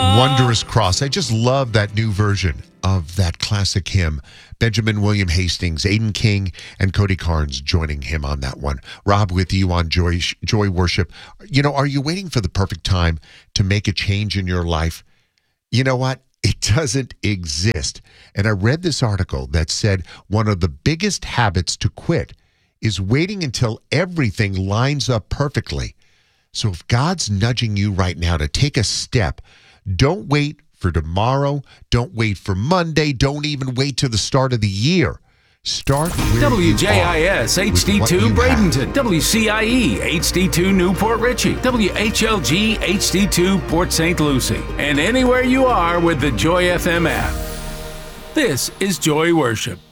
Wondrous Cross. I just love that new version of that classic hymn. Benjamin William Hastings, Aidan King, and Cody Carnes joining him on that one. Rob, with you on Joy Worship. You know, are you waiting for the perfect time to make a change in your life? You know what? It doesn't exist. And I read this article that said one of the biggest habits to quit is waiting until everything lines up perfectly. So if God's nudging you right now to take a step, don't wait for tomorrow. Don't wait for Monday. Don't even wait till the start of the year. Start where WJIS HD2 Bradenton, have. WCIE HD2 Newport Richie, WHLG HD2 Port St. Lucie, and anywhere you are with the Joy FM app. This is Joy Worship.